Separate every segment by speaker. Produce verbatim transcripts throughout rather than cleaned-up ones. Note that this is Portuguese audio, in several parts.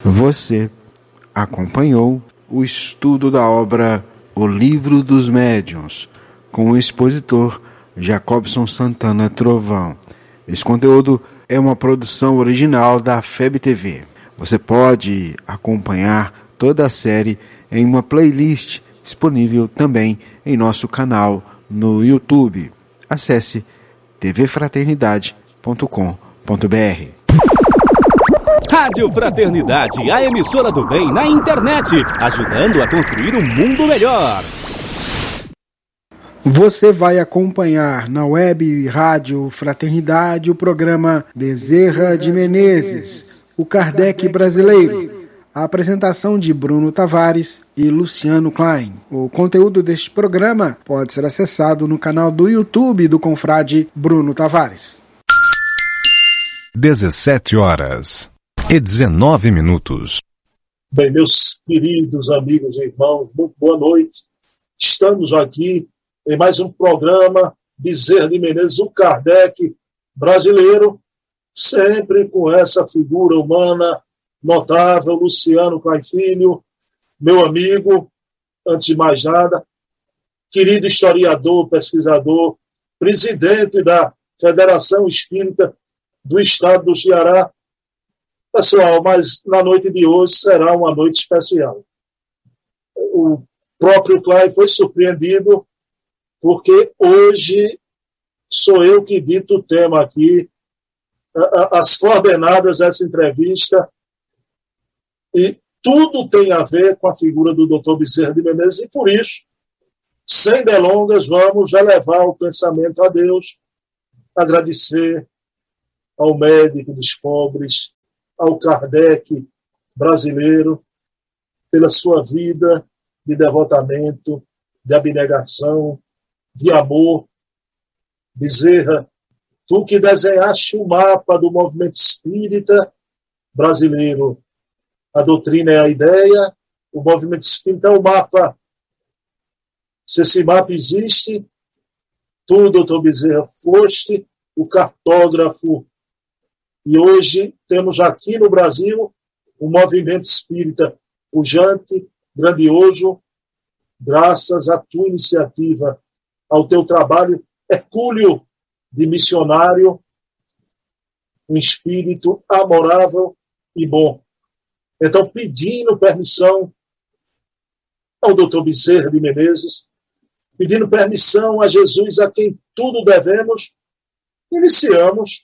Speaker 1: Você acompanhou o estudo da obra O Livro dos Médiuns, com o expositor Jacobson Santana Trovão. Esse conteúdo é uma produção original da F E B T V. Você pode acompanhar toda a série em uma playlist disponível também em nosso canal no YouTube. Acesse t v fraternidade ponto com ponto b r.
Speaker 2: Rádio Fraternidade, a emissora do bem na internet, ajudando a construir um mundo melhor.
Speaker 1: Você vai acompanhar na web Rádio Fraternidade o programa Bezerra de Menezes, o Kardec brasileiro. A apresentação de Bruno Tavares e Luciano Klein. O conteúdo deste programa pode ser acessado no canal do YouTube do confrade Bruno Tavares.
Speaker 3: dezessete horas e dezenove minutos.
Speaker 4: Bem, meus queridos amigos e irmãos, muito boa noite. Estamos aqui em mais um programa Bezerra de Menezes, o Kardec brasileiro, sempre com essa figura humana notável, Luciano Klein Filho, meu amigo, antes de mais nada, querido historiador, pesquisador, presidente da Federação Espírita do Estado do Ceará. Pessoal, mas na noite de hoje será uma noite especial. O próprio Klein foi surpreendido porque hoje sou eu que dito o tema aqui, as coordenadas dessa entrevista, e tudo tem a ver com a figura do doutor Bezerra de Menezes, e por isso, sem delongas, vamos já levar o pensamento a Deus, agradecer ao médico dos pobres, ao Kardec brasileiro, pela sua vida de devotamento, de abnegação, de amor. Bezerra, tu que desenhaste o mapa do movimento espírita brasileiro. A doutrina é a ideia, o movimento espírita é o mapa. Se esse mapa existe, tu, doutor Bezerra, foste o cartógrafo. E hoje temos aqui no Brasil um movimento espírita pujante, grandioso, graças à tua iniciativa, ao teu trabalho hercúleo de missionário, um espírito amorável e bom. Então, pedindo permissão ao doutor Bezerra de Menezes, pedindo permissão a Jesus, a quem tudo devemos, iniciamos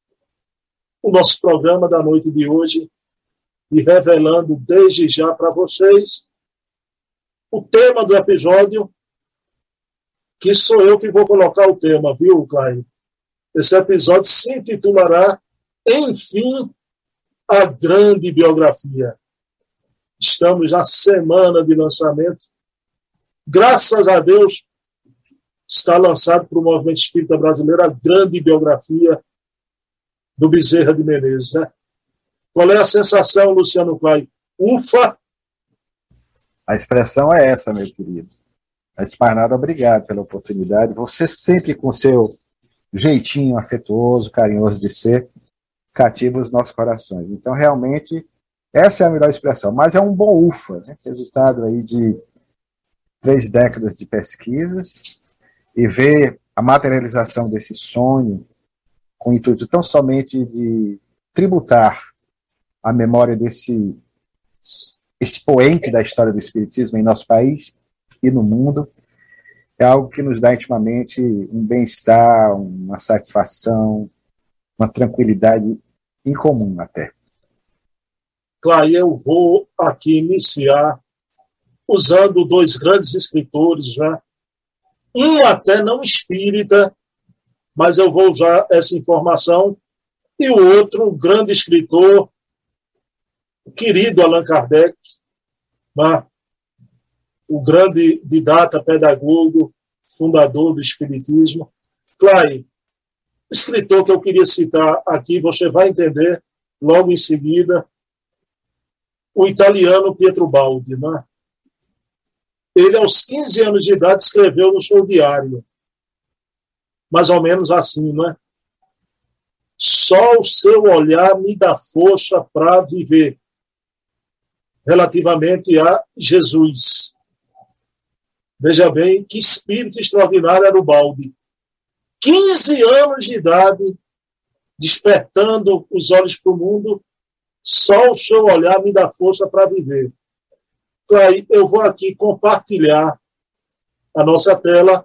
Speaker 4: o nosso programa da noite de hoje e revelando desde já para vocês o tema do episódio, que sou eu que vou colocar o tema, viu, Caio? Esse episódio se intitulará Enfim, a Grande Biografia. Estamos na semana de lançamento. Graças a Deus, está lançado para o movimento espírita brasileiro a grande biografia do Bezerra de Menezes, né? Qual é a sensação, Luciano Klein? Ufa!
Speaker 5: A expressão é essa, meu querido. Antes de mais nada, obrigado pela oportunidade. Você sempre com seu jeitinho afetuoso, carinhoso de ser, cativa os nossos corações. Então, realmente, essa é a melhor expressão. Mas é um bom ufa, né? Resultado aí de três décadas de pesquisas e ver a materialização desse sonho com o intuito tão somente de tributar a memória desse expoente da história do espiritismo em nosso país e no mundo, é algo que nos dá intimamente um bem-estar, uma satisfação, uma tranquilidade incomum até.
Speaker 4: Claro, eu vou aqui iniciar usando dois grandes escritores, né? Um até não espírita, mas eu vou usar essa informação, e o outro, um grande escritor, o querido Allan Kardec, né? O grande didata, pedagogo, fundador do Espiritismo. Claro, o escritor que eu queria citar aqui, você vai entender logo em seguida, o italiano Pietro Baldi, né? Ele, aos quinze anos de idade, escreveu no seu diário, mais ou menos assim, não é? Só o seu olhar me dá força para viver. relativamente a Jesus. Veja bem que espírito extraordinário era o Balde. quinze anos de idade, despertando os olhos para o mundo, só o seu olhar me dá força para viver. Então, aí eu vou aqui compartilhar a nossa tela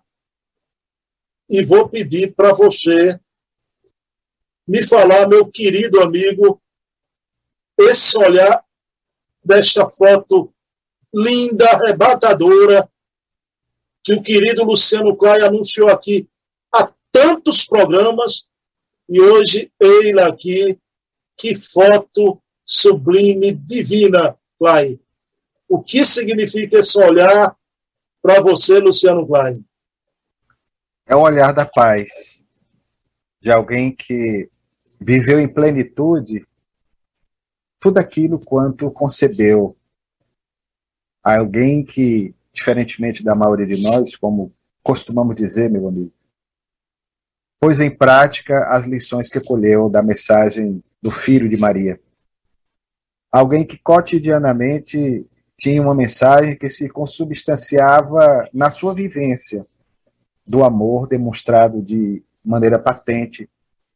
Speaker 4: e vou pedir para você me falar, meu querido amigo, esse olhar desta foto linda, arrebatadora, que o querido Luciano Clay anunciou aqui há tantos programas, e hoje ele aqui, que foto sublime, divina, Clay. O que significa esse olhar para você, Luciano Clay?
Speaker 5: É o olhar da paz, de alguém que viveu em plenitude tudo aquilo quanto concebeu. Alguém que, diferentemente da maioria de nós, como costumamos dizer, meu amigo, pôs em prática as lições que colheu da mensagem do Filho de Maria. Alguém que cotidianamente tinha uma mensagem que se consubstanciava na sua vivência do amor demonstrado de maneira patente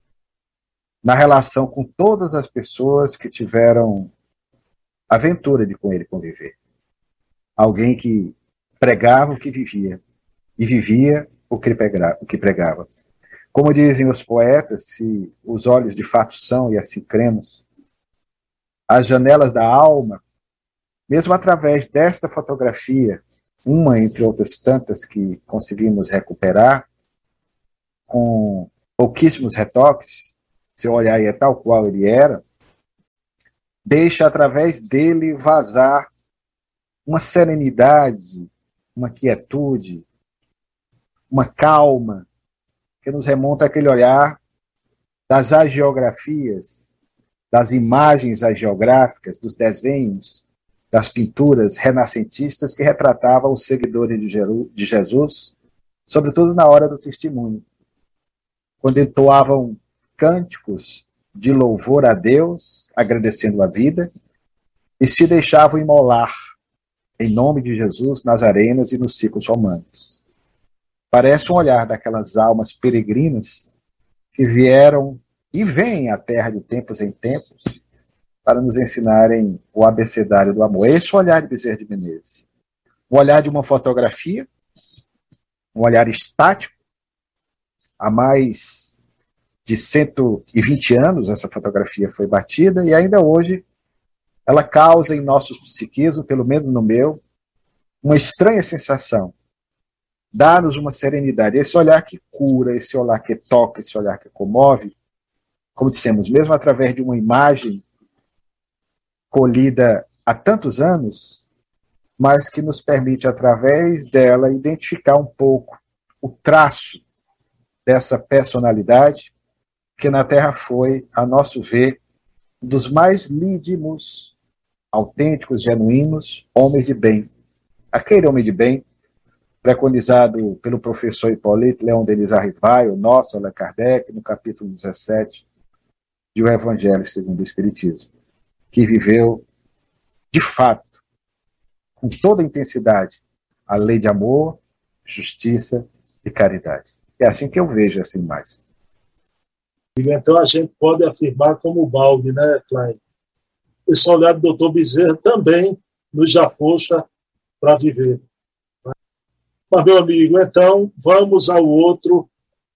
Speaker 5: na relação com todas as pessoas que tiveram a aventura de com ele conviver. Alguém que pregava o que vivia e vivia o que pregava. Como dizem os poetas, se os olhos de fato são, e assim cremos, as janelas da alma, mesmo através desta fotografia, uma entre outras tantas que conseguimos recuperar, com pouquíssimos retoques, seu olhar é tal qual ele era, deixa através dele vazar uma serenidade, uma quietude, uma calma, que nos remonta àquele olhar das agiografias, das imagens agiográficas, dos desenhos, das pinturas renascentistas que retratavam os seguidores de Jesus, sobretudo na hora do testemunho, quando entoavam cânticos de louvor a Deus, agradecendo a vida, e se deixavam imolar em nome de Jesus nas arenas e nos ciclos romanos. Parece um olhar daquelas almas peregrinas que vieram e vêm à Terra de tempos em tempos para nos ensinarem o abecedário do amor. Esse é o olhar de Bezerra de Menezes. O olhar de uma fotografia, um olhar estático. Há mais de cento e vinte anos essa fotografia foi batida e ainda hoje ela causa em nossos psiquismos, pelo menos no meu, uma estranha sensação. Dá-nos uma serenidade. Esse olhar que cura, esse olhar que toca, esse olhar que comove, como dissemos, mesmo através de uma imagem colhida há tantos anos, mas que nos permite, através dela, identificar um pouco o traço dessa personalidade, que na Terra foi, a nosso ver, um dos mais lídimos, autênticos, genuínos, homens de bem. Aquele homem de bem, preconizado pelo professor Hipólito Leon Denis Arrivaio, nosso Allan Kardec, no capítulo dezessete de O Evangelho segundo o Espiritismo, que viveu, de fato, com toda a intensidade, a lei de amor, justiça e caridade. É assim que eu vejo essa imagem.
Speaker 4: Então a gente pode afirmar como o Balde, né, Clay? Esse olhar do doutor Bezerra também nos já força para viver. Mas, meu amigo, então vamos ao outro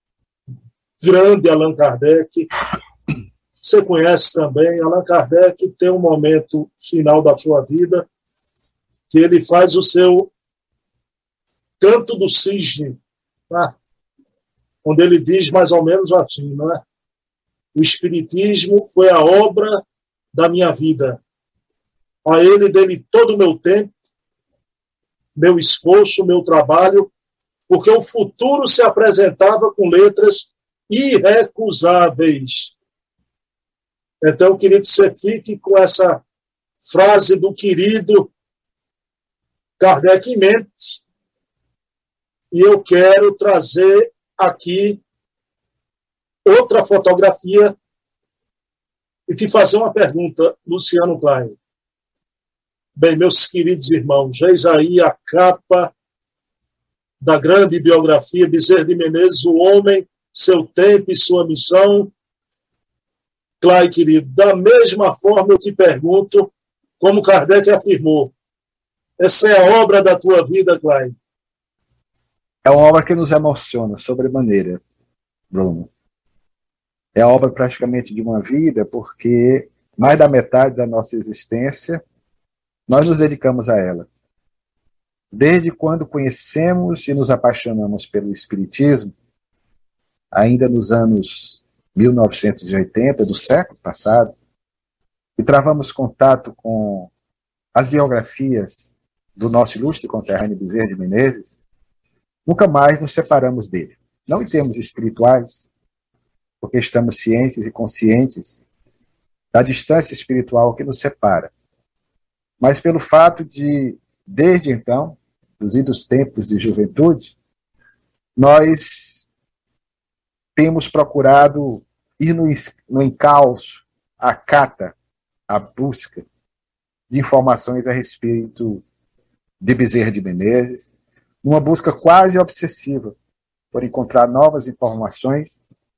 Speaker 4: grande Allan Kardec. Você conhece também, Allan Kardec tem um momento final da sua vida que ele faz o seu Canto do Cisne, tá? Onde ele diz mais ou menos assim, não é? O Espiritismo foi a obra da minha vida. A ele dei todo o meu tempo, meu esforço, meu trabalho, porque o futuro se apresentava com letras irrecusáveis. Então, eu queria que você fique com essa frase do querido Kardec em mente. E eu quero trazer aqui outra fotografia e te fazer uma pergunta, Luciano Clay. Bem, meus queridos irmãos, eis aí a capa da grande biografia Bezerra de Menezes, O Homem, Seu Tempo e Sua Missão. Clay, querido, da mesma forma eu te pergunto, como Kardec afirmou, essa é a obra da tua vida, Clay?
Speaker 5: É uma obra que nos emociona sobremaneira, Bruno. É a obra praticamente de uma vida, porque mais da metade da nossa existência nós nos dedicamos a ela. Desde quando conhecemos e nos apaixonamos pelo Espiritismo, ainda nos anos mil novecentos e oitenta, do século passado, e travamos contato com as biografias do nosso ilustre conterrâneo Bezerra de Menezes, nunca mais nos separamos dele. Não em termos espirituais, porque estamos cientes e conscientes da distância espiritual que nos separa, mas pelo fato de, desde então, dos idos tempos de juventude, nós temos procurado ir no, no encalço, a cata, a busca de informações a respeito de Bezerra de Menezes, numa busca quase obsessiva por encontrar novas informações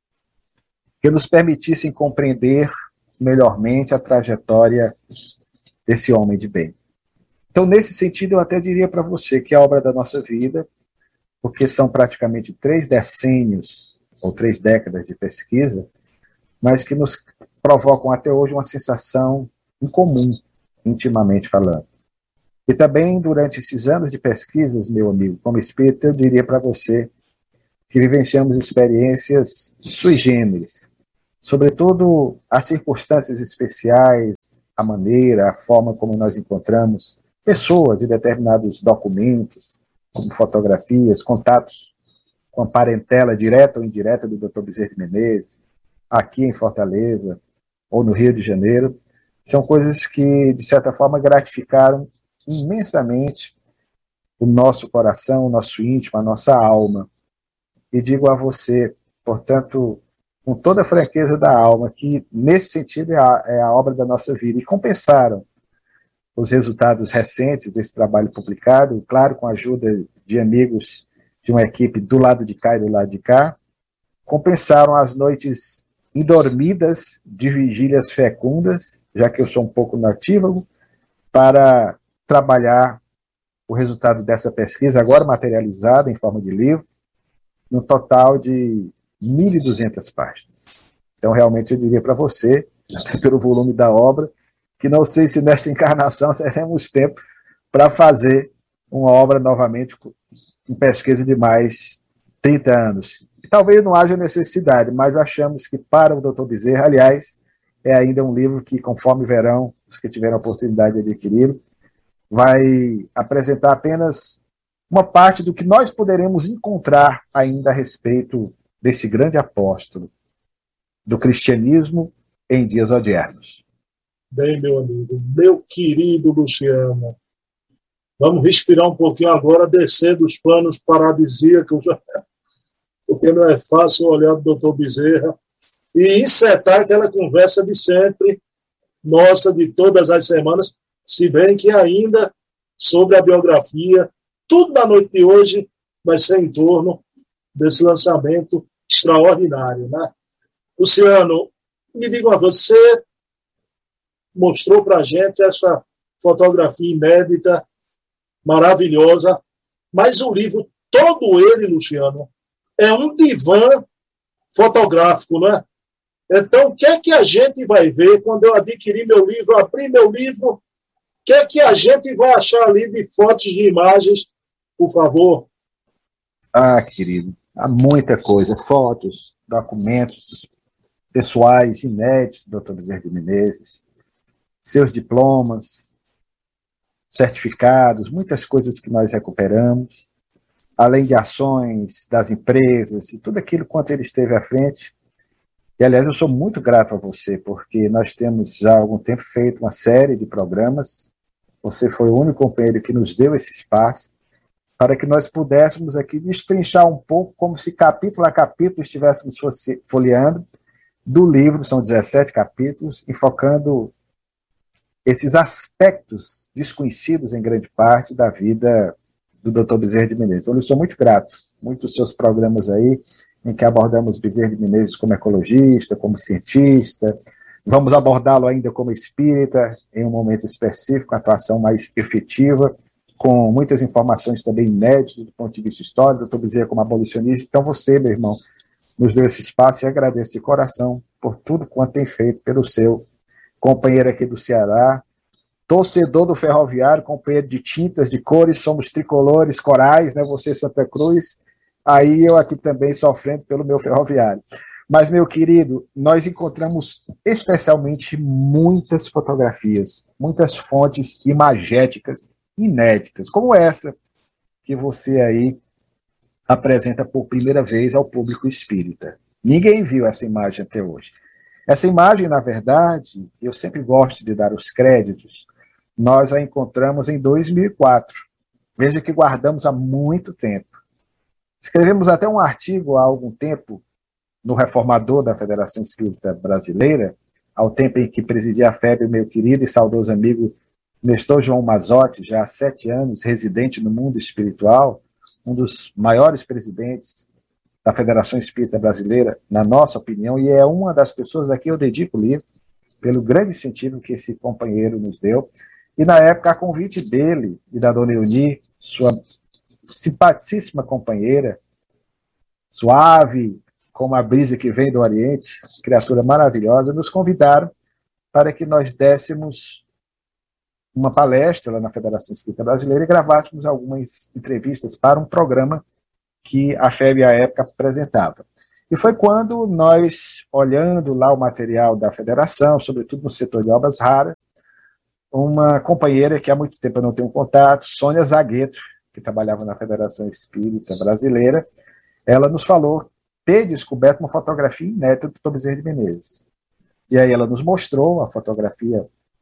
Speaker 5: que nos permitissem compreender melhormente a trajetória desse homem de bem. Então, nesse sentido, eu até diria para você que é a obra da nossa vida, porque são praticamente três decênios ou três décadas de pesquisa, mas que nos provocam até hoje uma sensação incomum, intimamente falando. E também, durante esses anos de pesquisas, meu amigo, como espírita, eu diria para você que vivenciamos experiências sui generis, sobretudo as circunstâncias especiais, a maneira, a forma como nós encontramos pessoas e determinados documentos, como fotografias, contatos com a parentela direta ou indireta do doutor Bezerra de Menezes, aqui em Fortaleza ou no Rio de Janeiro, são coisas que, de certa forma, gratificaram imensamente o nosso coração, o nosso íntimo, a nossa alma. E digo a você, portanto, com toda a franqueza da alma, que nesse sentido é a, é a obra da nossa vida. E compensaram os resultados recentes desse trabalho publicado, claro, com a ajuda de amigos de uma equipe do lado de cá e do lado de cá, compensaram as noites indormidas de vigílias fecundas, já que eu sou um pouco natívago, para trabalhar o resultado dessa pesquisa, agora materializada em forma de livro, no total de mil e duzentas páginas. Então, realmente, eu diria para você, pelo volume da obra, que não sei se nessa encarnação teremos tempo para fazer uma obra novamente com pesquisa de mais trinta anos. E talvez não haja necessidade, mas achamos que para o doutor Bezerra, aliás, é ainda um livro que, conforme verão, os que tiveram a oportunidade de adquiri-lo, vai apresentar apenas uma parte do que nós poderemos encontrar ainda a respeito desse grande apóstolo do cristianismo em dias odiernos.
Speaker 4: Bem, meu amigo, meu querido Luciano, vamos respirar um pouquinho agora, descer dos planos paradisíacos, porque não é fácil olhar do doutor Bezerra e encetar aquela conversa de sempre, nossa, de todas as semanas, se bem que ainda sobre a biografia, tudo da noite de hoje vai ser em torno desse lançamento extraordinário, né? Luciano, me diga uma coisa, você mostrou para a gente essa fotografia inédita, maravilhosa, mas o livro, todo ele, Luciano, é um divã fotográfico, né? Então, o que é que a gente vai ver quando eu adquirir meu livro, abrir meu livro, o que é que a gente vai achar ali de fotos, de imagens, por favor?
Speaker 5: Ah, querido, há muita coisa, fotos, documentos pessoais, inéditos do doutor Bezerra de Menezes, seus diplomas, certificados, muitas coisas que nós recuperamos, além de ações das empresas e tudo aquilo quanto ele esteve à frente. E, aliás, eu sou muito grato a você, porque nós temos já há algum tempo feito uma série de programas. Você foi o único companheiro que nos deu esse espaço para que nós pudéssemos aqui destrinchar um pouco, como se capítulo a capítulo estivéssemos folheando do livro, são dezessete capítulos, enfocando esses aspectos desconhecidos em grande parte da vida do doutor Bezerra de Menezes. Eu lhe sou muito grato, muitos seus programas aí, em que abordamos Bezerra de Menezes como ecologista, como cientista. Vamos abordá-lo ainda como espírita, em um momento específico, uma atuação mais efetiva, com muitas informações também inéditas do ponto de vista histórico, doutor Bezerra como abolicionista. Então você, meu irmão, nos deu esse espaço e agradeço de coração por tudo quanto tem feito pelo seu companheiro aqui do Ceará, torcedor do Ferroviário, companheiro de tintas, de cores, somos tricolores, corais, né? Você, Santa Cruz, aí eu aqui também sofrendo pelo meu Ferroviário. Mas, meu querido, nós encontramos especialmente muitas fotografias, muitas fontes imagéticas inéditas, como essa que você aí apresenta por primeira vez ao público espírita. Ninguém viu essa imagem até hoje. Essa imagem, na verdade, eu sempre gosto de dar os créditos, nós a encontramos em dois mil e quatro. Veja que guardamos há muito tempo. Escrevemos até um artigo há algum tempo no Reformador da Federação Espírita Brasileira, ao tempo em que presidia a F E B, meu querido e saudoso amigo Nestor João Mazotti, já há sete anos, residente no mundo espiritual, um dos maiores presidentes da Federação Espírita Brasileira, na nossa opinião, e é uma das pessoas a quem eu dedico o livro, pelo grande sentido que esse companheiro nos deu. E, na época, a convite dele e da dona Euni, sua simpaticíssima companheira, suave, como a brisa que vem do Oriente, criatura maravilhosa, nos convidaram para que nós dessemos uma palestra lá na Federação Espírita Brasileira e gravássemos algumas entrevistas para um programa que a F E B, à época, apresentava. E foi quando nós, olhando lá o material da Federação, sobretudo no setor de obras raras, uma companheira que há muito tempo eu não tenho contato, Sônia Zagueto, que trabalhava na Federação Espírita Brasileira, ela nos falou ter descoberto uma fotografia inédita do doutor Bezerra de Menezes. E aí ela nos mostrou, a fotografia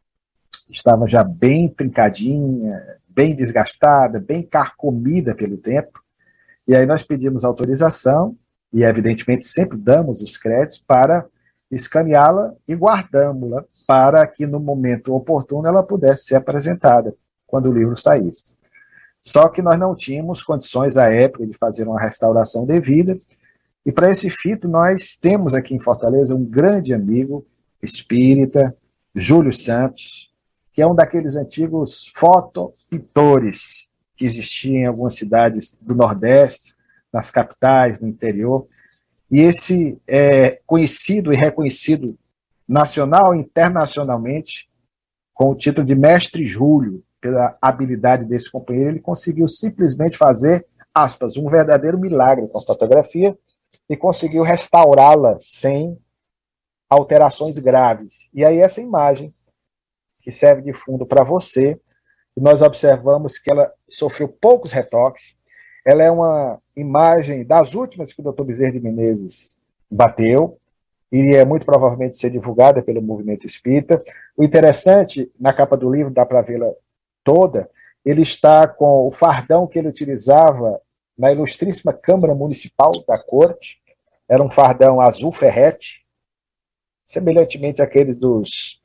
Speaker 5: estava já bem trincadinha, bem desgastada, bem carcomida pelo tempo, e aí nós pedimos autorização, e evidentemente sempre damos os créditos para escaneá-la e guardamos-la para que no momento oportuno ela pudesse ser apresentada, quando o livro saísse. Só que nós não tínhamos condições à época de fazer uma restauração devida, e para esse fito nós temos aqui em Fortaleza um grande amigo espírita, Júlio Santos, que é um daqueles antigos fotopintores que existiam em algumas cidades do Nordeste, nas capitais, no interior. E esse é conhecido e reconhecido nacional e internacionalmente com o título de Mestre Júlio, pela habilidade desse companheiro. Ele conseguiu simplesmente fazer, aspas, um verdadeiro milagre com a fotografia e conseguiu restaurá-la sem alterações graves. E aí essa imagem, que serve de fundo para você, e nós observamos que ela sofreu poucos retoques. Ela é uma imagem das últimas que o doutor Bezerra de Menezes bateu, iria muito provavelmente ser divulgada pelo movimento espírita. O interessante, na capa do livro, dá para vê-la toda, ele está com o fardão que ele utilizava na ilustríssima Câmara Municipal da Corte. Era um fardão azul ferrete, semelhantemente àqueles dos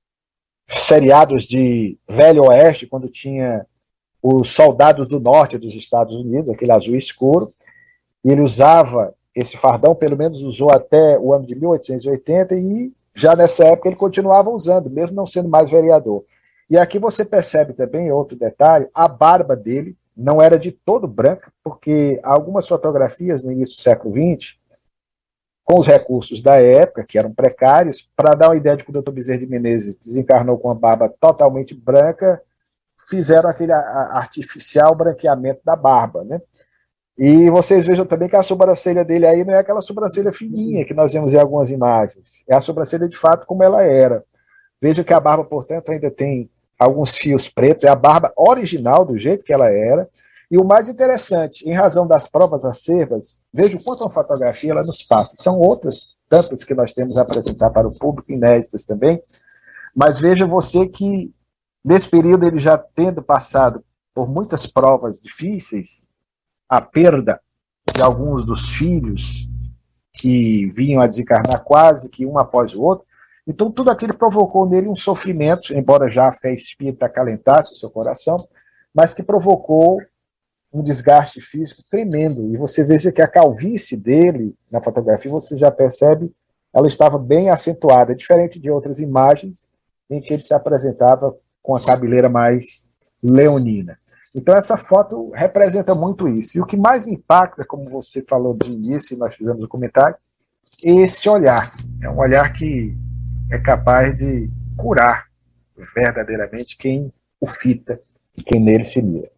Speaker 5: seriados de Velho Oeste, quando tinha os soldados do norte dos Estados Unidos, aquele azul escuro. E ele usava esse fardão, pelo menos usou até o ano de mil oitocentos e oitenta, e já nessa época ele continuava usando, mesmo não sendo mais vereador. E aqui você percebe também outro detalhe, a barba dele não era de todo branca, porque algumas fotografias no início do século vinte, com os recursos da época, que eram precários, para dar uma ideia de que o doutor Bezerra de Menezes desencarnou com uma barba totalmente branca, fizeram aquele artificial branqueamento da barba, né? E vocês vejam também que a sobrancelha dele aí não é aquela sobrancelha fininha que nós vemos em algumas imagens, é a sobrancelha de fato como ela era. Veja que a barba, portanto, ainda tem alguns fios pretos, é a barba original do jeito que ela era. E o mais interessante, em razão das provas acervas, veja o quanto uma fotografia ela nos passa. São outras tantas que nós temos a apresentar para o público, inéditas também, mas veja você que nesse período ele já tendo passado por muitas provas difíceis, a perda de alguns dos filhos que vinham a desencarnar quase que um após o outro, Então, tudo aquilo provocou nele um sofrimento, embora já a fé espírita acalentasse o seu coração, mas que provocou um desgaste físico tremendo. E você veja que a calvície dele, na fotografia, você já percebe, ela estava bem acentuada, diferente de outras imagens em que ele se apresentava com a cabeleira mais leonina. Então, essa foto representa muito isso. E o que mais me impacta, como você falou de início, e nós fizemos o comentário, é esse olhar. É um olhar que é capaz de curar verdadeiramente quem o fita e quem nele se mira.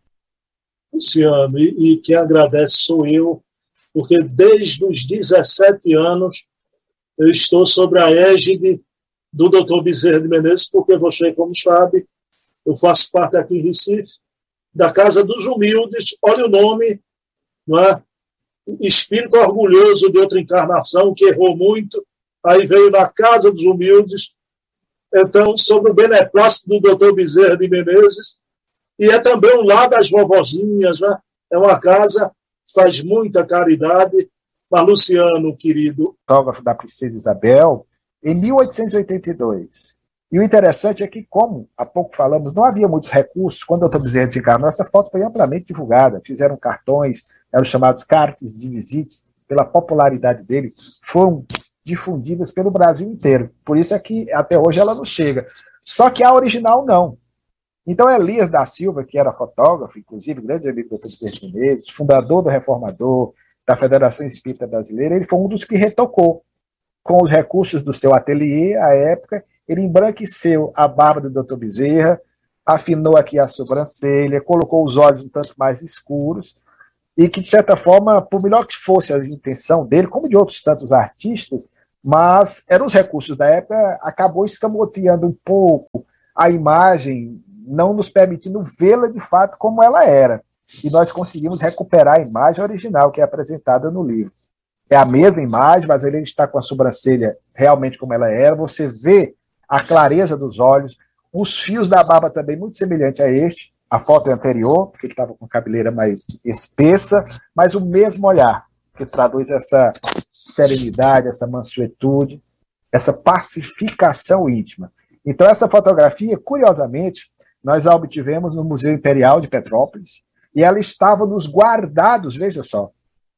Speaker 4: Luciano, e, e quem agradece sou eu, porque desde os dezessete anos eu estou sobre a égide do doutor Bezerra de Menezes, porque você, como sabe, eu faço parte aqui em Recife, da Casa dos Humildes, olha o nome, não é? Espírito orgulhoso de outra encarnação, que errou muito, aí veio na Casa dos Humildes. Então, sobre o beneplácito do doutor Bezerra de Menezes, e é também um lar das vovozinhas, né? É uma casa que faz muita caridade. Mas, Luciano, querido...
Speaker 5: Autógrafo da Princesa Isabel, em mil oitocentos e oitenta e dois. E o interessante é que, como há pouco falamos, não havia muitos recursos. Quando o doutor Bezerra desencarnou, essa foto foi amplamente divulgada. Fizeram cartões, eram chamados cartes de visitas, pela popularidade dele, foram difundidas pelo Brasil inteiro. Por isso é que até hoje ela não chega. Só que a original não. Então, Elias da Silva, que era fotógrafo, inclusive grande amigo do doutor Bezerra de Menezes, fundador do Reformador, da Federação Espírita Brasileira, ele foi um dos que retocou, com os recursos do seu ateliê, à época, ele embranqueceu a barba do doutor Bezerra, afinou aqui a sobrancelha, colocou os olhos um tanto mais escuros, e que, de certa forma, por melhor que fosse a intenção dele, como de outros tantos artistas, mas eram os recursos da época, acabou escamoteando um pouco a imagem, não nos permitindo vê-la de fato como ela era. E nós conseguimos recuperar a imagem original que é apresentada no livro. É a mesma imagem, mas ele está com a sobrancelha realmente como ela era. Você vê a clareza dos olhos, os fios da barba também muito semelhante a este. A foto é anterior, porque ele estava com a cabeleira mais espessa, mas o mesmo olhar, que traduz essa serenidade, essa mansuetude, essa pacificação íntima. Então, essa fotografia, curiosamente, nós a obtivemos no Museu Imperial de Petrópolis, e ela estava nos guardados, veja só,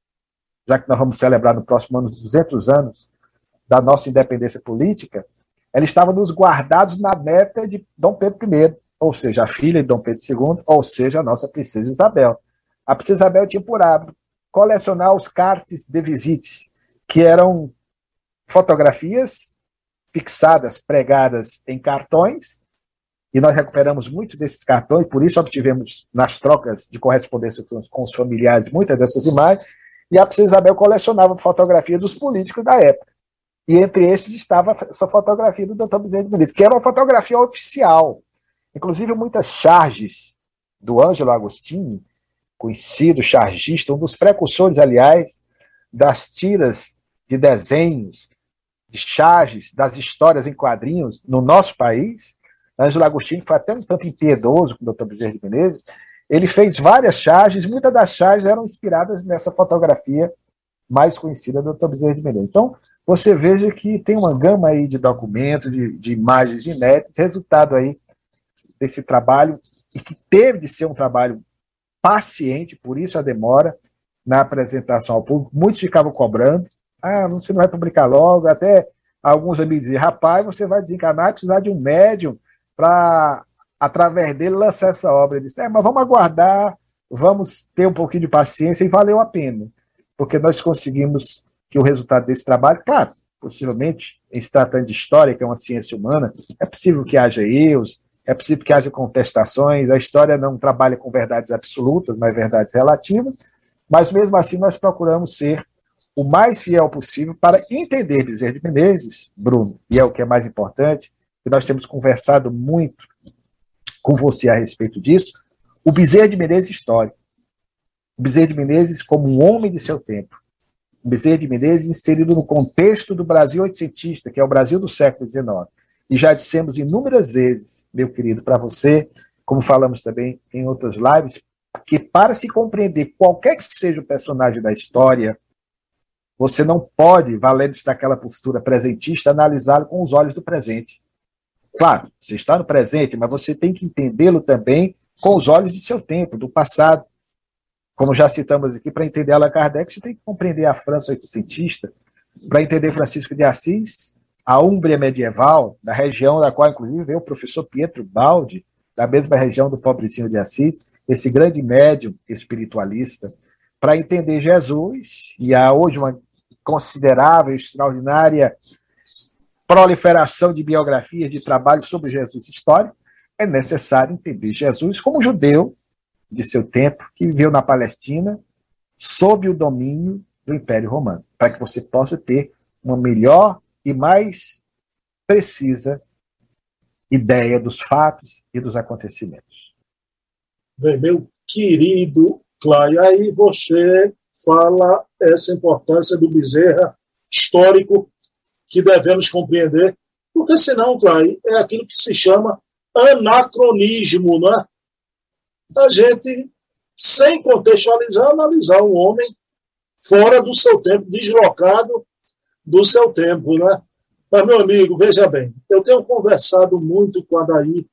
Speaker 5: já que nós vamos celebrar no próximo ano os duzentos anos da nossa independência política, ela estava nos guardados na meta de Dom Pedro primeiro, ou seja, a filha de Dom Pedro segundo, ou seja, a nossa princesa Isabel. A princesa Isabel tinha por hábito colecionar os cartes de visites, que eram fotografias fixadas, pregadas em cartões, e nós recuperamos muitos desses cartões, por isso obtivemos nas trocas de correspondência com, com os familiares muitas dessas imagens, e a princesa Isabel colecionava fotografias dos políticos da época. E entre estes estava essa fotografia do doutor Bezerra de Menezes, que era uma fotografia oficial. Inclusive, muitas charges do Ângelo Agostini, conhecido chargista, um dos precursores, aliás, das tiras de desenhos, de charges, das histórias em quadrinhos no nosso país. Ângelo Agostini foi até um tanto impiedoso com o doutor Bezerra de Menezes. Ele fez várias charges, muitas das charges eram inspiradas nessa fotografia mais conhecida do doutor Bezerra de Menezes. Então, você veja que tem uma gama aí de documentos, de, de imagens inéditas, resultado aí desse trabalho, e que teve de ser um trabalho paciente, por isso a demora na apresentação ao público. Muitos ficavam cobrando, ah, você não vai publicar logo, até alguns amigos diziam, rapaz, você vai desencarnar e precisar de um médium para, através dele, lançar essa obra. Ele disse, é, mas vamos aguardar, vamos ter um pouquinho de paciência, e valeu a pena, porque nós conseguimos que o resultado desse trabalho, claro, possivelmente, em se tratando de história, que é uma ciência humana, é possível que haja erros, é possível que haja contestações, a história não trabalha com verdades absolutas, mas verdades relativas, mas mesmo assim nós procuramos ser o mais fiel possível para entender Bezerra de Menezes, Bruno, e é o que é mais importante, que nós temos conversado muito com você a respeito disso, o Bezerra de Menezes histórico. O Bezerra de Menezes como um homem de seu tempo. O Bezerra de Menezes inserido no contexto do Brasil oitocentista, que é o Brasil do século dezenove. E já dissemos inúmeras vezes, meu querido, para você, como falamos também em outras lives, que para se compreender qualquer que seja o personagem da história, você não pode, valendo-se daquela postura presentista, analisá-lo com os olhos do presente. Claro, você está no presente, mas você tem que entendê-lo também com os olhos de seu tempo, do passado. Como já citamos aqui, para entender Allan Kardec, você tem que compreender a França oitocentista, para entender Francisco de Assis, a Úmbria medieval, da região da qual, inclusive, veio o professor Pietro Baldi, da mesma região do pobrecinho de Assis, esse grande médium espiritualista, para entender Jesus, e há hoje uma considerável, extraordinária proliferação de biografias, de trabalhos sobre Jesus histórico, é necessário entender Jesus como judeu de seu tempo, que viveu na Palestina, sob o domínio do Império Romano, para que você possa ter uma melhor e mais precisa ideia dos fatos e dos acontecimentos.
Speaker 4: Bem, meu querido Clay, aí você fala essa importância do Bezerra histórico que devemos compreender, porque senão, Clay, é aquilo que se chama anacronismo, não é? A gente, sem contextualizar, analisar um homem fora do seu tempo, deslocado do seu tempo, né? Mas, meu amigo, veja bem, eu tenho conversado muito com a Adair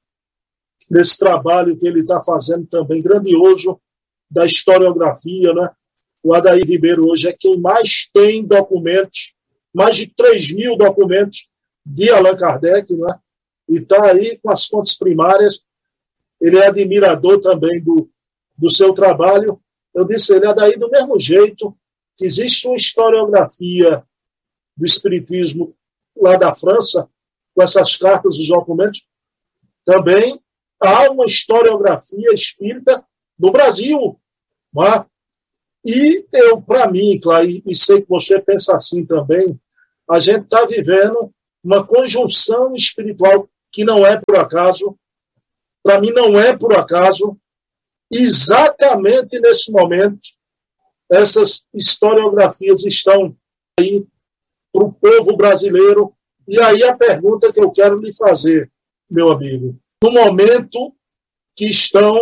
Speaker 4: nesse trabalho que ele está fazendo também, grandioso, da historiografia, né? O Adair Ribeiro hoje é quem mais tem documentos, mais de três mil documentos de Allan Kardec, né? E está aí com as fontes primárias. Ele é admirador também do, do seu trabalho. Eu disse a ele, Adair, do mesmo jeito que existe uma historiografia do Espiritismo lá da França, com essas cartas, os documentos, também há uma historiografia espírita do Brasil. Não é? E eu, para mim, claro, e sei que você pensa assim também, a gente está vivendo uma conjunção espiritual que não é por acaso. Para mim, não é por acaso. Exatamente nesse momento, essas historiografias estão aí para o povo brasileiro. E aí a pergunta que eu quero lhe fazer, meu amigo, no momento que estão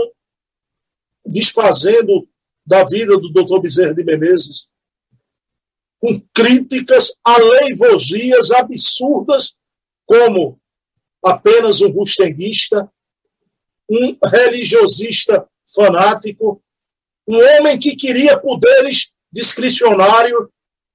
Speaker 4: desfazendo da vida do doutor Bezerra de Menezes, com críticas a leivosias absurdas, como apenas um rustenguista, um religiosista fanático, um homem que queria poderes discricionários,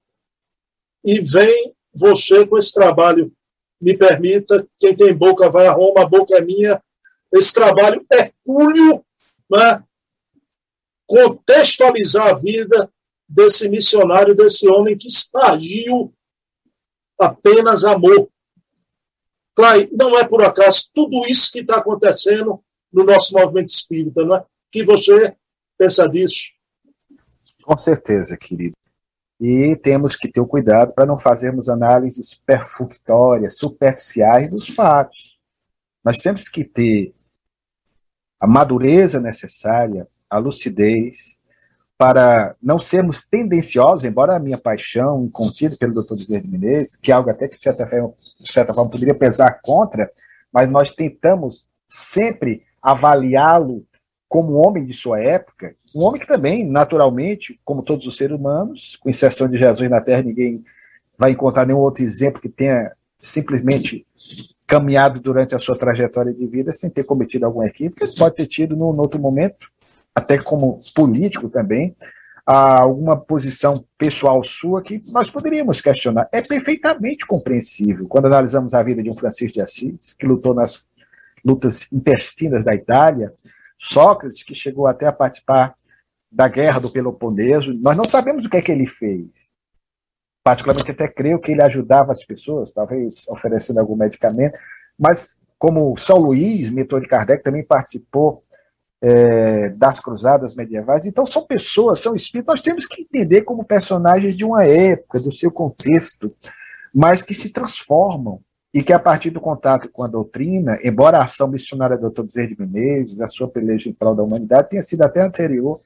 Speaker 4: e vem você com esse trabalho. Me permita, quem tem boca vai a Roma, a boca é minha. Esse trabalho hercúleo, né? Contextualizar a vida desse missionário, desse homem que espargiu apenas amor. Clay, não é por acaso tudo isso que está acontecendo no nosso movimento espírita, não é? Que você pensa disso?
Speaker 5: Com certeza, querido. E temos que ter o cuidado para não fazermos análises perfunctórias, superficiais dos fatos. Nós temos que ter a madureza necessária, a lucidez, para não sermos tendenciosos, embora a minha paixão incontida pelo doutor Bezerra de Menezes, que é algo até que, de certa forma, de certa forma poderia pesar contra, mas nós tentamos sempre avaliá-lo como um homem de sua época, um homem que também, naturalmente, como todos os seres humanos, com exceção de Jesus na Terra, ninguém vai encontrar nenhum outro exemplo que tenha simplesmente caminhado durante a sua trajetória de vida sem ter cometido algum equívoco. Ele pode ter tido, num outro momento, até como político também, alguma posição pessoal sua que nós poderíamos questionar. É perfeitamente compreensível quando analisamos a vida de um Francisco de Assis, que lutou nas lutas intestinas da Itália, Sócrates, que chegou até a participar da guerra do Peloponeso. Nós não sabemos o que é que ele fez. Particularmente até creio que ele ajudava as pessoas, talvez oferecendo algum medicamento, mas como São Luís, mentor de Kardec, também participou é, das cruzadas medievais. Então são pessoas, são espíritos, nós temos que entender como personagens de uma época, do seu contexto, mas que se transformam e que a partir do contato com a doutrina, embora a ação missionária do doutor Bezerra de Menezes, a sua peleja em prol da humanidade, tenha sido até anterior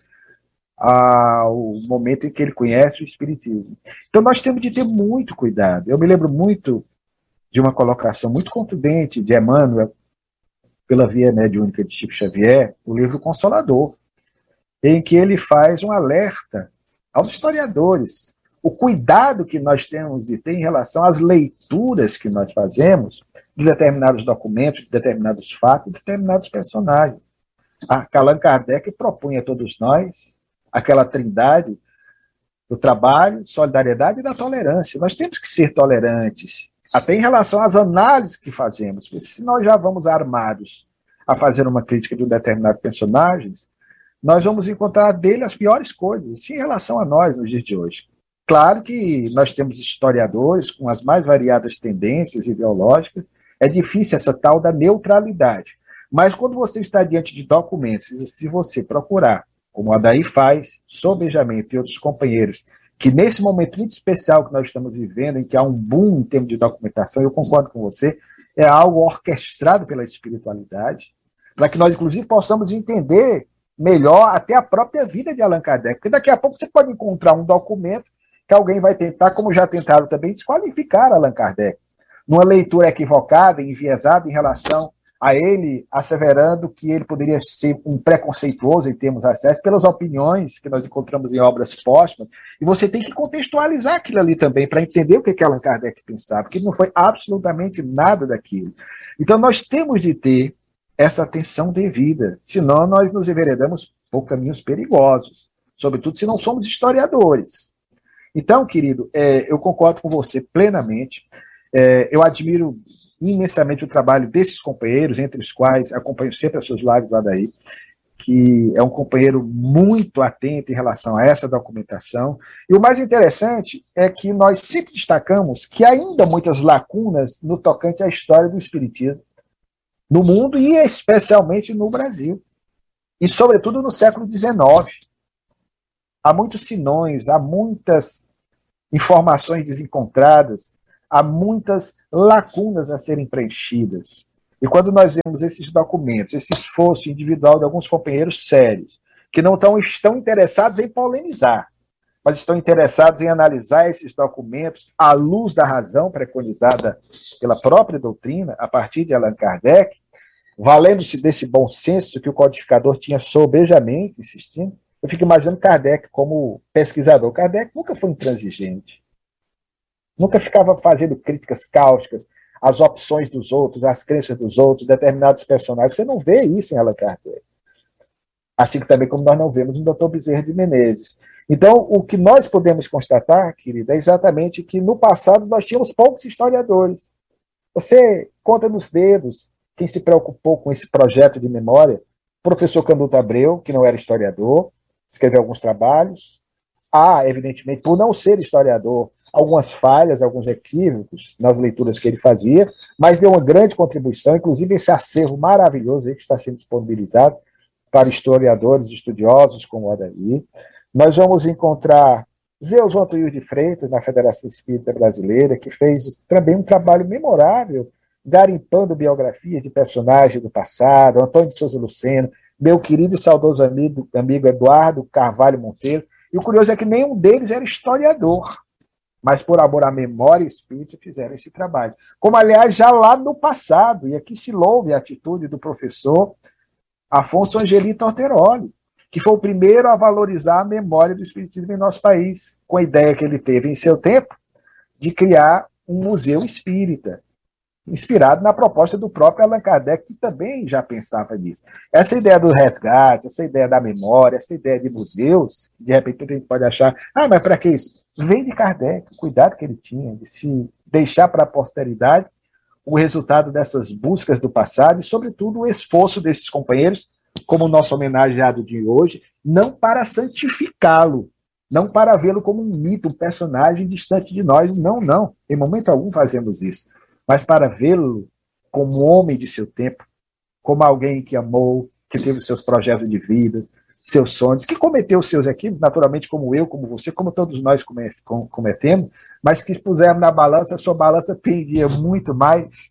Speaker 5: ao momento em que ele conhece o Espiritismo. Então nós temos de ter muito cuidado. Eu me lembro muito de uma colocação muito contundente de Emmanuel, pela via mediúnica de Chico Xavier, o livro Consolador, em que ele faz um alerta aos historiadores o cuidado que nós temos de ter em relação às leituras que nós fazemos de determinados documentos, de determinados fatos, de determinados personagens. Allan Kardec propunha a todos nós aquela trindade do trabalho, solidariedade e da tolerância. Nós temos que ser tolerantes, até em relação às análises que fazemos, porque se nós já vamos armados a fazer uma crítica de um determinado personagem, nós vamos encontrar dele as piores coisas, sim, em relação a nós nos dias de hoje. Claro que nós temos historiadores com as mais variadas tendências ideológicas, é difícil essa tal da neutralidade. Mas quando você está diante de documentos, se você procurar, como a Adair faz, sobejamente, e outros companheiros, que nesse momento muito especial que nós estamos vivendo, em que há um boom em termos de documentação, eu concordo com você, é algo orquestrado pela espiritualidade, para que nós, inclusive, possamos entender melhor até a própria vida de Allan Kardec. Porque daqui a pouco você pode encontrar um documento que alguém vai tentar, como já tentaram também, desqualificar Allan Kardec, numa leitura equivocada, enviesada em relação a ele, asseverando que ele poderia ser um preconceituoso em termos acesso pelas opiniões que nós encontramos em obras póstumas, e você tem que contextualizar aquilo ali também para entender o que, que Allan Kardec pensava, porque não foi absolutamente nada daquilo. Então nós temos de ter essa atenção devida, senão nós nos enveredamos por caminhos perigosos, sobretudo se não somos historiadores. Então, querido, é, eu concordo com você plenamente. É, eu admiro imensamente o trabalho desses companheiros, entre os quais acompanho sempre as suas lives lá daí, que é um companheiro muito atento em relação a essa documentação. E o mais interessante é que nós sempre destacamos que há ainda muitas lacunas no tocante à história do Espiritismo, no mundo e especialmente no Brasil, e sobretudo no século dezenove. Há muitos sinões, há muitas informações desencontradas, há muitas lacunas a serem preenchidas. E quando nós vemos esses documentos, esse esforço individual de alguns companheiros sérios, que não tão, estão interessados em polemizar, mas estão interessados em analisar esses documentos à luz da razão preconizada pela própria doutrina, a partir de Allan Kardec, valendo-se desse bom senso que o codificador tinha sobejamente insistindo, eu fico imaginando Kardec como pesquisador. Kardec nunca foi intransigente. Nunca ficava fazendo críticas cáusticas às opções dos outros, às crenças dos outros, determinados personagens. Você não vê isso em Allan Kardec. Assim que também como nós não vemos no doutor Bezerra de Menezes. Então, o que nós podemos constatar, querida, é exatamente que no passado nós tínhamos poucos historiadores. Você conta nos dedos quem se preocupou com esse projeto de memória. O professor Canduta Abreu, que não era historiador, escreveu alguns trabalhos. Há, evidentemente, por não ser historiador, algumas falhas, alguns equívocos nas leituras que ele fazia, mas deu uma grande contribuição, inclusive esse acervo maravilhoso aí que está sendo disponibilizado para historiadores, estudiosos como o Adair. Nós vamos encontrar Zeus Antônio de Freitas, na Federação Espírita Brasileira, que fez também um trabalho memorável, garimpando biografias de personagens do passado, Antônio de Souza Luceno, meu querido e saudoso amigo, amigo Eduardo Carvalho Monteiro. E o curioso é que nenhum deles era historiador, mas por amor à memória espírita fizeram esse trabalho. Como, aliás, já lá no passado, e aqui se louve a atitude do professor Afonso Angelito Orteroli, que foi o primeiro a valorizar a memória do espiritismo em nosso país, com a ideia que ele teve em seu tempo de criar um museu espírita, inspirado na proposta do próprio Allan Kardec, que também já pensava nisso. Essa ideia do resgate, essa ideia da memória, essa ideia de museus, de repente a gente pode achar, ah, mas para que isso? Vem de Kardec, o cuidado que ele tinha de se deixar para a posteridade o resultado dessas buscas do passado e, sobretudo, o esforço desses companheiros, como o nosso homenageado de hoje, não para santificá-lo, não para vê-lo como um mito, um personagem distante de nós, não, não, em momento algum fazemos isso, mas para vê-lo como homem de seu tempo, como alguém que amou, que teve seus projetos de vida, seus sonhos, que cometeu seus equívocos, naturalmente como eu, como você, como todos nós cometemos, mas que pusemos na balança, a sua balança pendia muito mais,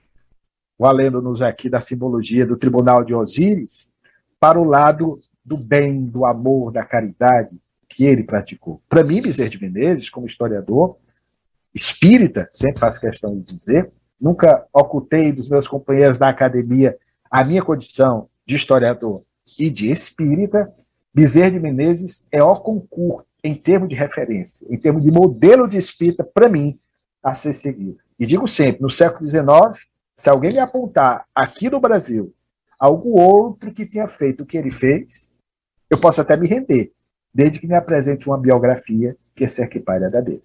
Speaker 5: valendo-nos aqui da simbologia do Tribunal de Osíris, para o lado do bem, do amor, da caridade que ele praticou. Para mim, Bezerra de Menezes, como historiador, espírita, sempre faço questão de dizer, nunca ocultei dos meus companheiros da academia a minha condição de historiador e de espírita. Bezerra de Menezes é o concurso em termos de referência, em termos de modelo de espírita, para mim, a ser seguido. E digo sempre, no século dezenove, se alguém me apontar aqui no Brasil algum outro que tenha feito o que ele fez, eu posso até me render, desde que me apresente uma biografia que se equipare a da dele.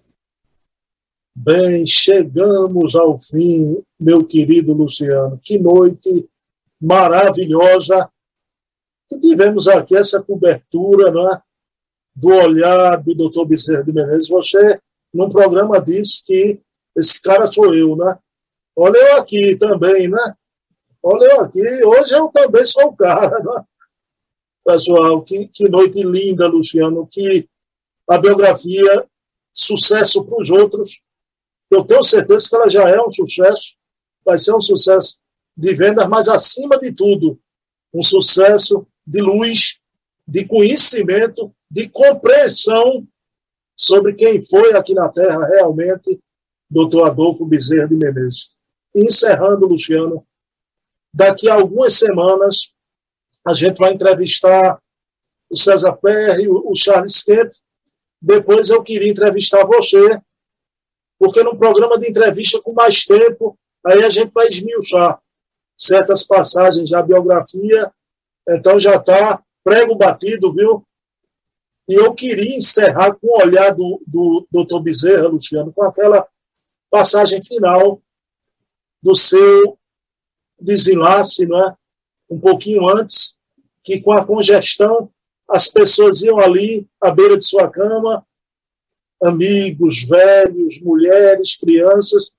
Speaker 4: Bem, chegamos ao fim, meu querido Luciano. Que noite maravilhosa que tivemos aqui, essa cobertura, né, do olhar do doutor Bezerra de Menezes. Você, num programa, disse que esse cara sou eu, né? Olha eu aqui também, né? Olha eu aqui. Hoje eu também sou o cara, né? Pessoal, que, que noite linda, Luciano. Que a biografia, sucesso para os outros. Eu tenho certeza que ela já é um sucesso. Vai ser um sucesso de vendas, mas, acima de tudo, um sucesso de luz, de conhecimento, de compreensão sobre quem foi aqui na Terra realmente doutor Adolfo Bezerra de Menezes. E encerrando, Luciano, daqui a algumas semanas a gente vai entrevistar o César Perry, o Charles Kent. Depois eu queria entrevistar você, porque num programa de entrevista com mais tempo, aí a gente vai esmiuçar certas passagens da biografia, então já está prego batido, viu? E eu queria encerrar com o olhar do, do doutor Bezerra, Luciano, com aquela passagem final do seu desenlace, não é? Um pouquinho antes, que com a congestão as pessoas iam ali à beira de sua cama, amigos, velhos, mulheres, crianças,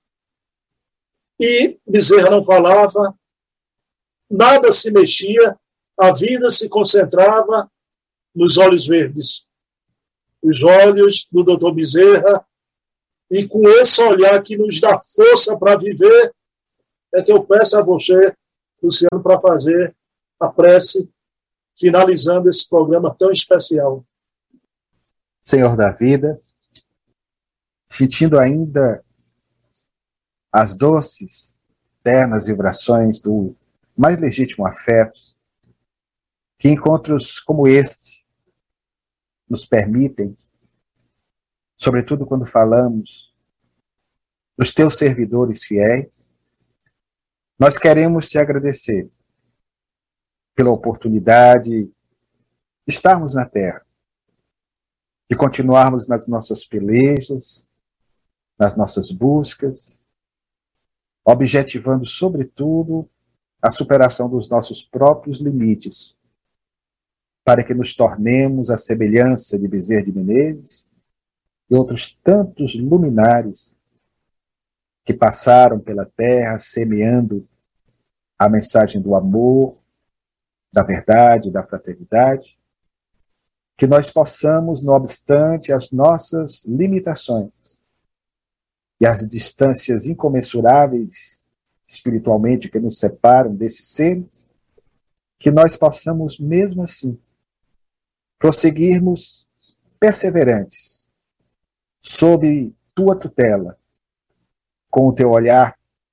Speaker 4: e Bezerra não falava, nada se mexia, a vida se concentrava nos olhos verdes, os olhos do doutor Bezerra, e com esse olhar que nos dá força para viver, é que eu peço a você, Luciano, para fazer a prece, finalizando esse programa tão especial.
Speaker 5: Senhor da vida, sentindo ainda as doces, ternas vibrações do mais legítimo afeto, que encontros como este nos permitem, sobretudo quando falamos dos teus servidores fiéis, nós queremos te agradecer pela oportunidade de estarmos na Terra, de continuarmos nas nossas pelejas, nas nossas buscas, objetivando, sobretudo, a superação dos nossos próprios limites, para que nos tornemos a semelhança de Bezerra de Menezes e outros tantos luminares que passaram pela terra semeando a mensagem do amor, da verdade, da fraternidade, que nós possamos, não obstante as nossas limitações e as distâncias incomensuráveis espiritualmente que nos separam desses seres, que nós possamos, mesmo assim, prosseguirmos perseverantes sob tua tutela, com o teu olhar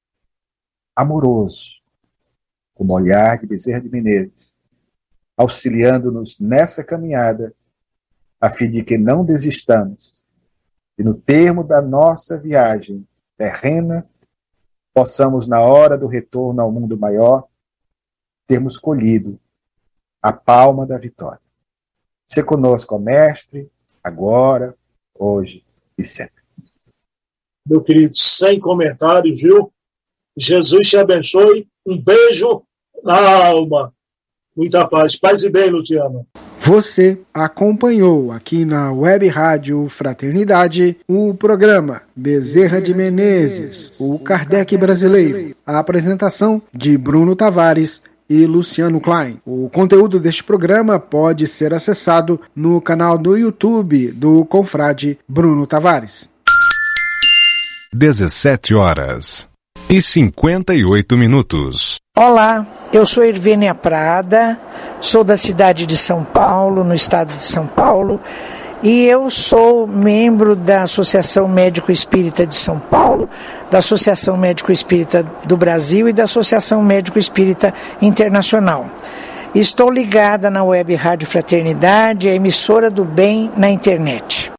Speaker 5: amoroso, como o olhar de Bezerra de Menezes, auxiliando-nos nessa caminhada, a fim de que não desistamos e no termo da nossa viagem terrena, possamos, na hora do retorno ao mundo maior, termos colhido a palma da vitória. Se conosco, ó Mestre, agora, hoje e sempre.
Speaker 4: Meu querido, sem comentários, viu? Jesus te abençoe. Um beijo na alma. Muita paz. Paz e bem, Luciano.
Speaker 1: Você acompanhou aqui na Web Rádio Fraternidade o programa Bezerra de Menezes, o Kardec brasileiro. A apresentação de Bruno Tavares e Luciano Klein. O conteúdo deste programa pode ser acessado no canal do YouTube do confrade Bruno Tavares.
Speaker 3: dezessete horas e cinquenta e oito minutos.
Speaker 6: Olá, eu sou Irvênia Prada, sou da cidade de São Paulo, no estado de São Paulo, e eu sou membro da Associação Médico Espírita de São Paulo, da Associação Médico Espírita do Brasil e da Associação Médico Espírita Internacional. Estou ligada na Web Rádio Fraternidade, a emissora do bem na internet.